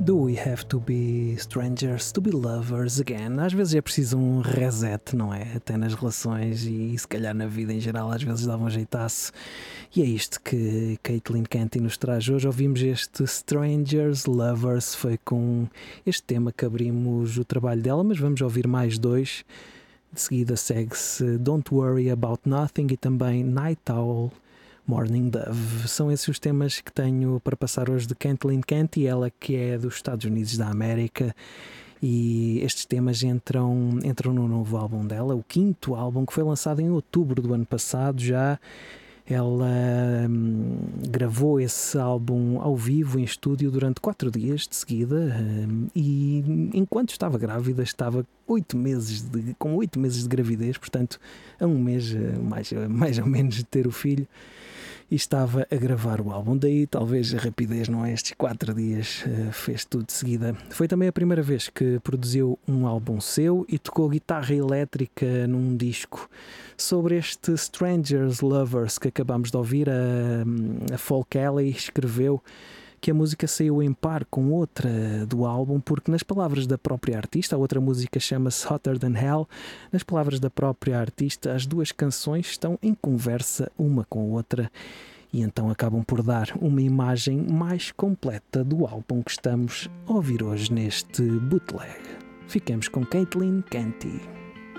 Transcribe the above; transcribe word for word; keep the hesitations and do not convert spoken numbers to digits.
Do we have to be strangers to be lovers again? Às vezes é preciso um reset, não é? Até nas relações e se calhar na vida em geral às vezes dá um jeitaço. E é isto que Caitlin Canty nos traz hoje. Ouvimos este Strangers Lovers, foi com este tema que abrimos o trabalho dela, mas vamos ouvir mais dois. De seguida segue-se Don't Worry About Nothing e também Night Owl, Morning Dove. São esses os temas que tenho para passar hoje de Caitlin Canty, ela que é dos Estados Unidos da América, e estes temas entram, entram no novo álbum dela, o quinto álbum, que foi lançado em outubro do ano passado já. Ela hum, gravou esse álbum ao vivo em estúdio durante quatro dias de seguida, hum, e enquanto estava grávida estava oito meses de, com oito meses de gravidez, portanto a um mês mais, mais ou menos de ter o filho, e estava a gravar o álbum. Daí talvez a rapidez, não é? Estes quatro dias uh, fez tudo de seguida. Foi também a primeira vez que produziu um álbum seu e tocou guitarra elétrica num disco. Sobre este Strangers Lovers que acabamos de ouvir, a, a Folk Alley escreveu que a música saiu em par com outra do álbum, porque nas palavras da própria artista, a outra música chama-se Hotter Than Hell, nas palavras da própria artista, as duas canções estão em conversa uma com a outra e então acabam por dar uma imagem mais completa do álbum que estamos a ouvir hoje neste bootleg. Fiquemos com Caitlin Canty.